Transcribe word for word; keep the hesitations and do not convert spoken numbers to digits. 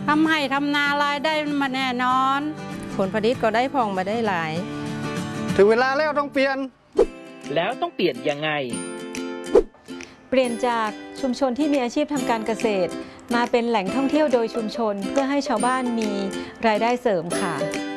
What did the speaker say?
ทำให้ทำนารายได้มาแน่นอนผลผลิตก็ได้พองมาได้หลายถึงเวลาแล้วต้องเปลี่ยนแล้วต้องเปลี่ยนยังไงเปลี่ยนจากชุมชนที่มีอาชีพทำการเกษตรมาเป็นแหล่งท่องเที่ยวโดยชุมชนเพื่อให้ชาวบ้านมีรายได้เสริมค่ะ